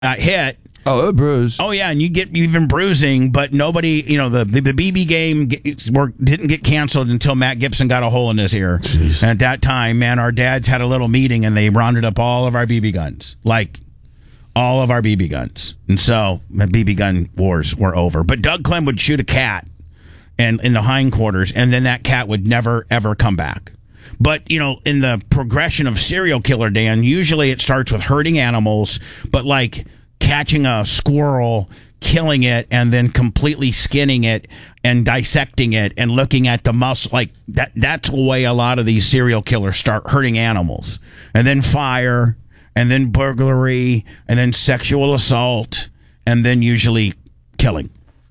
got hit. Oh, a bruise. Oh, yeah, and you get even bruising, but nobody, the BB game didn't get canceled until Matt Gibson got a hole in his ear. Jeez. And at that time, man, our dads had a little meeting, and they rounded up all of our BB guns. Like, all of our BB guns. And so, the BB gun wars were over. But Doug Clem would shoot a cat in the hindquarters, and then that cat would never, ever come back. But, in the progression of serial killer, Dan, usually it starts with hurting animals, but like catching a squirrel, killing it, and then completely skinning it and dissecting it and looking at the muscle. Like that's the way a lot of these serial killers start hurting animals. And then fire, and then burglary, and then sexual assault, and then usually killing.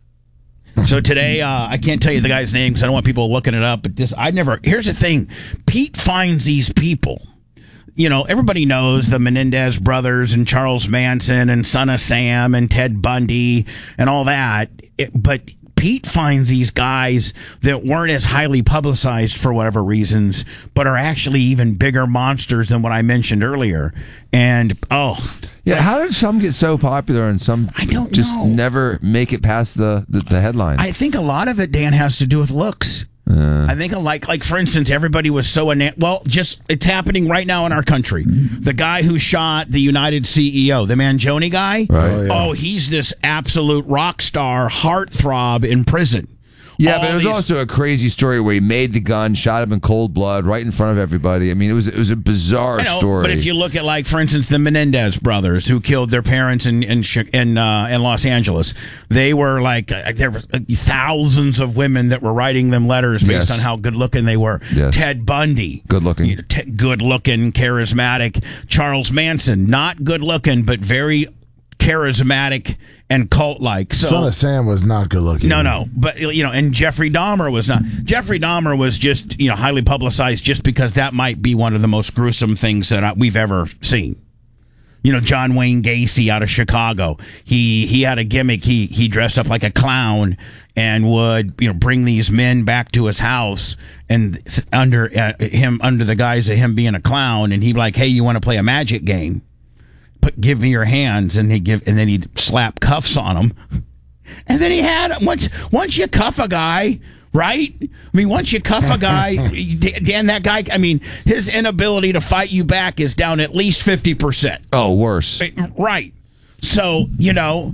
So today, I can't tell you the guy's name because I don't want people looking it up, but here's the thing. Pete finds these people. Everybody knows the Menendez brothers and Charles Manson and Son of Sam and Ted Bundy and all that. But Pete finds these guys that weren't as highly publicized for whatever reasons, but are actually even bigger monsters than what I mentioned earlier. And, yeah, how did some get so popular and some I don't just know. never make it past the headline? I think a lot of it, Dan, has to do with looks. I think like for instance, everybody was so it's happening right now in our country. The guy who shot the United CEO, the Mangione guy. Right. He's this absolute rock star, heartthrob in prison. Yeah, but it was also a crazy story where he made the gun, shot him in cold blood right in front of everybody. I mean, it was a bizarre story. But if you look at, like, for instance, the Menendez brothers who killed their parents in Los Angeles, they were like there were thousands of women that were writing them letters based on how good looking they were. Yes. Ted Bundy, good looking, charismatic. Charles Manson, not good looking, but very charismatic and cult-like. So, Son of Sam was not good looking. No, but and Jeffrey Dahmer was not. Jeffrey Dahmer was just highly publicized just because that might be one of the most gruesome things that we've ever seen. John Wayne Gacy out of Chicago. He had a gimmick. He dressed up like a clown and would bring these men back to his house and under the guise of him being a clown, and he'd be like, "Hey, you want to play a magic game? Give me your hands," and then he'd slap cuffs on them. And then he had once you cuff a guy, right? I mean, once you cuff a guy, Dan, that guy, I mean, his inability to fight you back is down at least 50%. Oh, worse. Right. So, John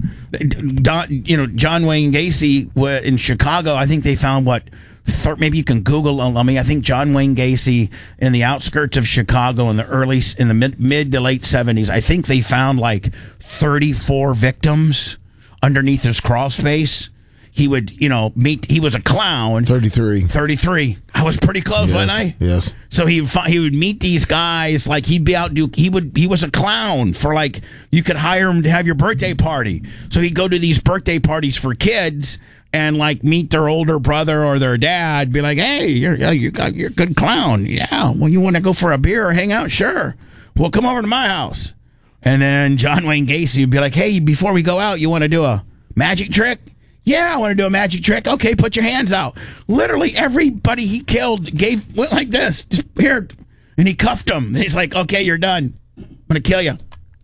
Wayne Gacy in Chicago, I think they found maybe you can Google. I think John Wayne Gacy in the outskirts of Chicago in the mid to late 70s. I think they found like 34 victims underneath his crawl space. He would, he was a clown. 33. I was pretty close, wasn't I? Yes. So he would meet these guys, like he was a clown for, like, you could hire him to have your birthday party. So he'd go to these birthday parties for kids and, like, meet their older brother or their dad, be like, "Hey, you're a good clown. Yeah, well, you want to go for a beer or hang out? Sure. Well, come over to my house." And then John Wayne Gacy would be like, "Hey, before we go out, you want to do a magic trick?" "Yeah, I want to do a magic trick." "Okay, put your hands out." Literally everybody he killed went like this, just here, and he cuffed them. He's like, "Okay, you're done. I'm gonna kill you."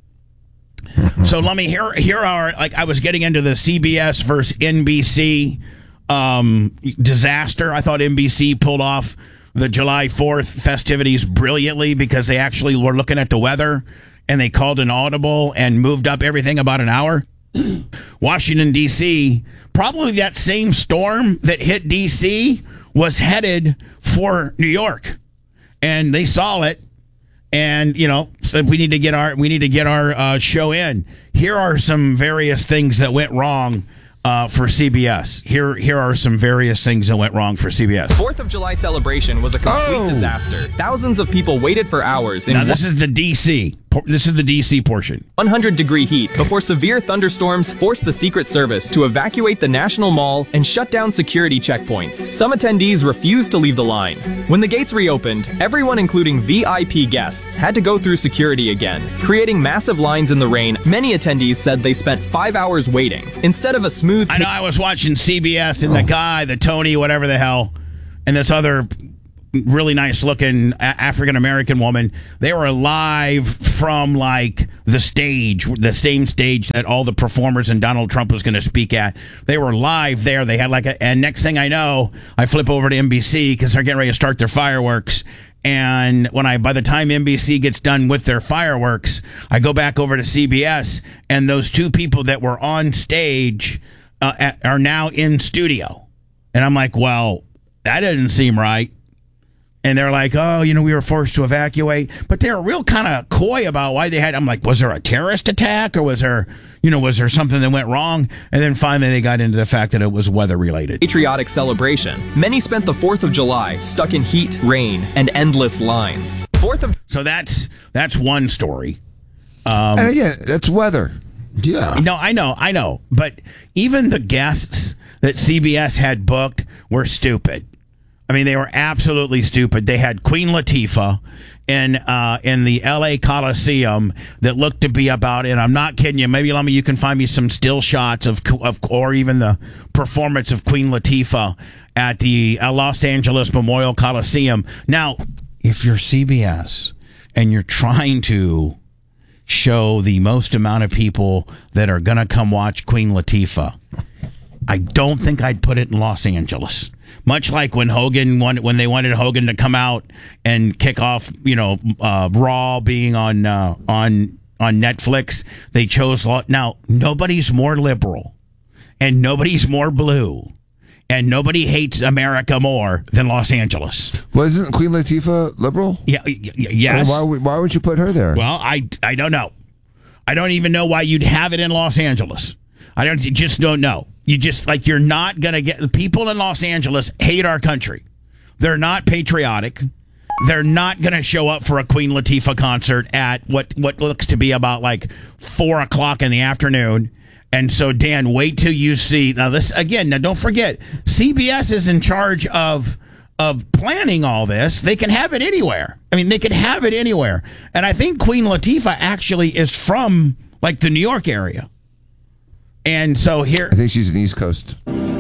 So let me here are, like, I was getting into the CBS versus NBC disaster. I thought NBC pulled off the July 4th festivities brilliantly because they actually were looking at the weather and they called an audible and moved up everything about an hour. Washington, D.C., probably that same storm that hit D.C. was headed for New York, and they saw it. And, said we need to get our show in. Here are some various things that went wrong for CBS. Here are some various things that went wrong for CBS. 4th of July celebration was a complete disaster. Thousands of people waited for hours in this is the DC. This is the DC portion. 100-degree heat before severe thunderstorms forced the Secret Service to evacuate the National Mall and shut down security checkpoints. Some attendees refused to leave the line. When the gates reopened, everyone, including VIP guests, had to go through security again, creating massive lines in the rain. Many attendees said they spent 5 hours waiting instead of a smooth. I know, I was watching CBS, and the Tony, whatever the hell, and this other really nice looking African American woman, they were live from, like, the same stage that all the performers and Donald Trump was going to speak at. They were live there. They had and next thing I know, I flip over to NBC because they're getting ready to start their fireworks. And by the time NBC gets done with their fireworks, I go back over to CBS, and those two people that were on stage are now in studio. And I'm like, well, that doesn't seem right. And they're like, oh, we were forced to evacuate. But they were real kind of coy about why they had. I'm like, was there a terrorist attack, or was there something that went wrong? And then finally they got into the fact that it was weather related. Patriotic celebration. Many spent the 4th of July stuck in heat, rain, and endless lines. So that's one story. And again, that's weather. Yeah. No, I know. But even the guests that CBS had booked were stupid. I mean, they were absolutely stupid. They had Queen Latifah in the L.A. Coliseum that looked to be about, and I'm not kidding you, maybe you can find me some still shots of or even the performance of Queen Latifah at the Los Angeles Memorial Coliseum. Now, if you're CBS and you're trying to show the most amount of people that are going to come watch Queen Latifah, I don't think I'd put it in Los Angeles. Much like when they wanted Hogan to come out and kick off, Raw being on Netflix, they chose. Now, nobody's more liberal, and nobody's more blue, and nobody hates America more than Los Angeles. Wasn't Queen Latifah liberal? Yeah, yes. Why would you put her there? Well, I don't know. I don't even know why you'd have it in Los Angeles. Just don't know. You're not going to get... People in Los Angeles hate our country. They're not patriotic. They're not going to show up for a Queen Latifah concert at what looks to be about 4 o'clock in the afternoon. And so, Dan, wait till you see... Now, don't forget, CBS is in charge of planning all this. They can have it anywhere. I mean, they can have it anywhere. And I think Queen Latifah actually is from, the New York area. And so here... I think she's an East Coast.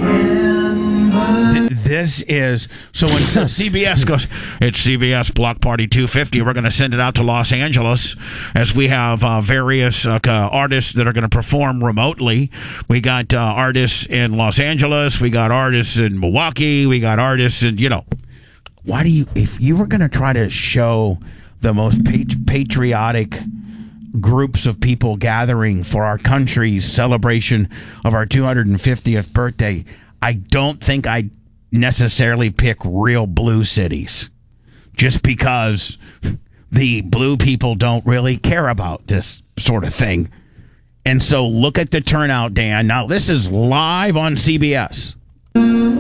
This is... So when CBS goes, it's CBS Block Party 250, we're going to send it out to Los Angeles as we have various artists that are going to perform remotely. We got artists in Los Angeles. We got artists in Milwaukee. We got artists in, Why do you... If you were going to try to show the most patriotic... groups of people gathering for our country's celebration of our 250th birthday, I don't think I'd necessarily pick real blue cities, just because the blue people don't really care about this sort of thing. And so look at the turnout, Dan. Now, this is live on CBS.